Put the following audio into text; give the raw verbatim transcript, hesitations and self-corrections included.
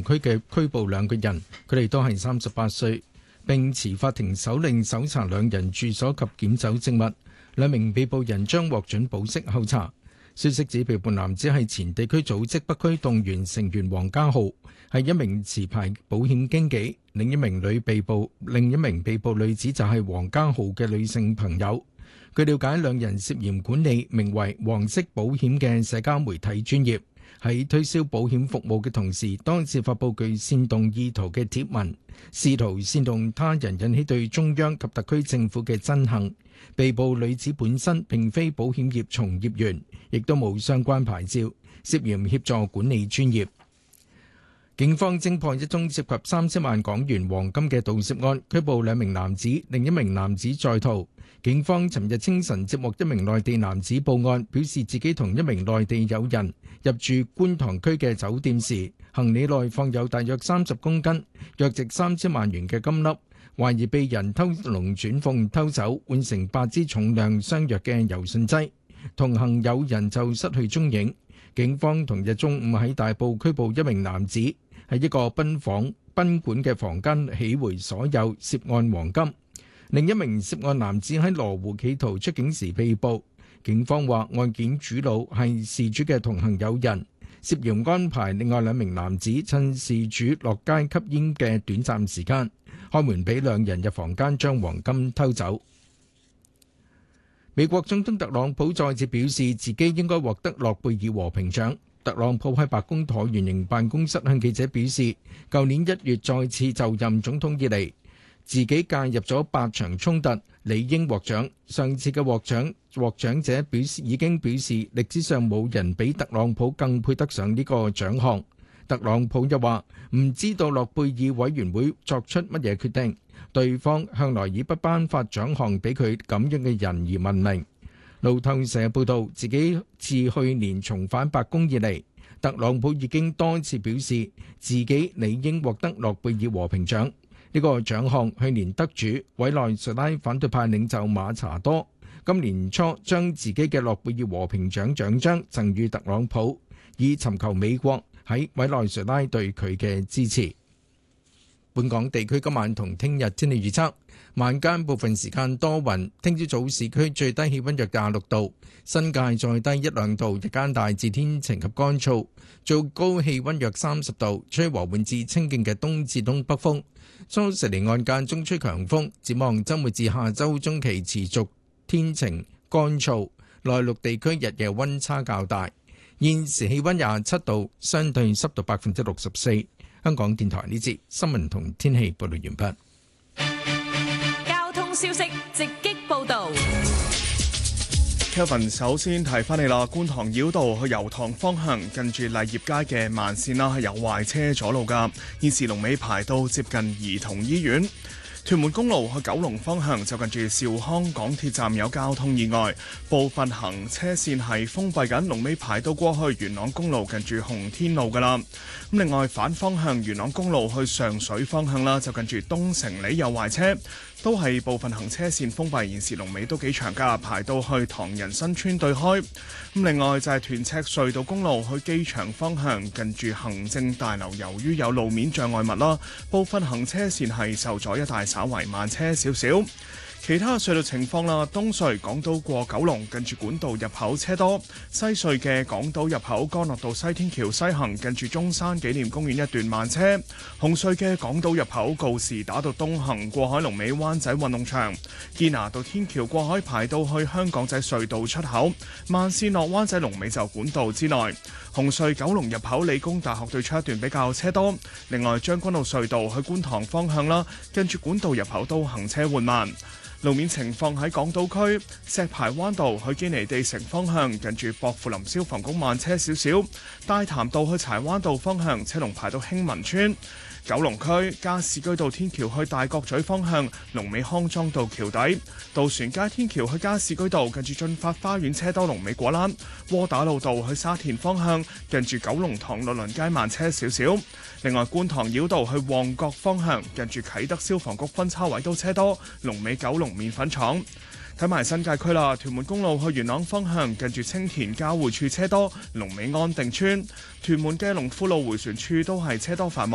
區嘅拘捕兩個人，佢哋都係三十八歲，並持法庭手令搜查兩人住所及檢走證物。兩名被捕人將獲准保釋候查。消息指被捕男子係前地區組織北區動員成員黃家浩，係一名持牌保險經紀。另一名女被捕，另一名被捕女子就係黃家浩嘅女性朋友。據了解，兩人涉嫌管理名為黃色保險嘅社交媒體專頁，喺推銷保險服務嘅同時，多次發布具煽動意圖嘅貼文，試圖煽動他人引起對中央及特區政府嘅憎恨。被捕女子本身並非保險業從業員，亦都冇相關牌照，涉嫌協助管理專業。警方偵破一宗涉及三千萬港元黃金嘅盜竊案，拘捕兩名男子，另一名男子在逃。警方尋日清晨接獲一名內地男子報案，表示自己同一名內地友人入住觀塘區嘅酒店時，行李內放有大約三十公斤、約值三千萬元嘅金粒，懷疑被人偷龍轉鳳偷走，換成八支重量相若嘅柔順劑。同行友人就失去蹤影。警方同日中午喺大埔拘捕一名男子，喺一個賓房賓館嘅房間起回所有涉案黃金。另一名涉案男子喺羅湖企圖出境時被捕。警方話案件主腦係事主嘅同行友人，涉嫌安排另外兩名男子趁事主落街吸煙嘅短暫時間，開門俾兩人入房間將黃金偷走。美國總統特朗普再次表示自己應該獲得諾貝爾和平獎。特朗普喺白宮橢圓形辦公室向記者表示，舊年一月再次就任總統以嚟，自己介入咗八場衝突，理應獲獎。上次嘅獲獎獲獎者表示已經表示歷史上冇人比特朗普更配得上呢個獎項。特朗普又話唔知道諾貝爾委員會作出乜嘢決定，對方向來以不頒發獎項俾佢咁樣嘅人而聞名。路透社報道，自己自去年重返白宮以嚟，特朗普已經多次表示自己理應獲得諾貝爾和平獎。呢個獎項去年得主委內瑞拉反對派領袖馬查多今年初將自己嘅諾貝爾和平獎獎章贈予特朗普，以尋求美國喺委內瑞拉對佢嘅支持。本港地區今晚同聽日天氣預測，晚間部分時間多雲，聽朝早市區最低氣溫約廿六度，新界再低一兩度，日間大致天晴及乾燥，最高氣溫約三十度，吹和緩至清勁嘅東至東北風。初時離岸間中吹強風，展望週末至下週中期持續天晴乾燥，內陸地區日夜溫差較大。現時氣溫廿七度，相對濕度百分之六十四。香港電台呢節新聞同天氣報道完畢。交通消息直擊報道。 Kevin 首先提翻你啦，觀塘繞道去油塘方向近住勵業街嘅慢線啦，係有壞車阻路噶，現時龍尾排到接近兒童醫院。屯門公路去九龍方向就近住兆康港鐵站有交通意外，部分行車線係封閉緊，龍尾排到過去元朗公路近住洪天路噶啦。咁另外反方向元朗公路去上水方向啦，就近住東城里有壞車，都係部分行車線封閉，現時龍尾都幾長噶，排到去唐人新村對開。咁另外就係屯赤隧道公路去機場方向近住行政大樓，由於有路面障礙物啦，部分行車線係受阻，一帶稍為慢車少少。其他隧道情況啦，東隧港島過九龍近住管道入口車多，西隧嘅港島入口干諾道西天橋西行近住中山紀念公園一段慢車，紅隧嘅港島入口告士打道東行過海龍尾灣仔運動場，堅拿道天橋過海排到去香港仔隧道出口，慢線落灣仔龍尾就管道之內，紅隧九龍入口理工大學對出一段比較車多，另外將軍澳隧道去觀塘方向啦，近住管道入口都行車緩慢。路面情況喺港島區石排灣道去堅尼地城方向近住薄扶林消防局慢車少少，大潭道去柴灣道方向車龍排到興民村。九龍區加士居道天橋去大角咀方向龍尾康莊道橋底，渡船街天橋去加士居道近住進發花園車多龍尾果欄，窩打老道去沙田方向近住九龍塘律倫街慢車少少。另外觀塘繞道去旺角方向近住啟德消防局分叉位都車多，龍尾九龍麵粉廠。睇埋新界區啦，屯門公路去元朗方向近住青田交匯處車多，龍尾安定村。屯門嘅龍富路迴旋處都係車多繁忙。